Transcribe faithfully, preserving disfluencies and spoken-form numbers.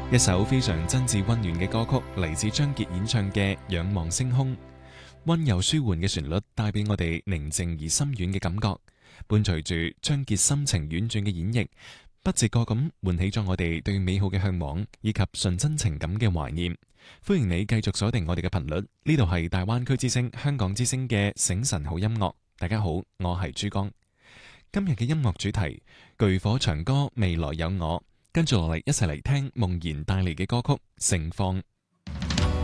一首非常真摯溫暖嘅歌曲，嚟自張傑演唱嘅《仰望星空》，溫柔舒緩嘅旋律帶俾我哋寧靜而深遠嘅感覺，伴隨住張傑深情婉轉嘅演繹，不自覺咁喚起咗我哋對美好嘅向往以及純真情感嘅懷念。歡迎你繼續鎖定我哋嘅頻率，呢度係大灣區之聲香港之聲嘅醒晨好音樂。大家好，我係珠江。今日嘅音樂主題，炬火長歌未來有我。跟住落嚟，一齊嚟聽夢妍帶嚟嘅歌曲《盛放》。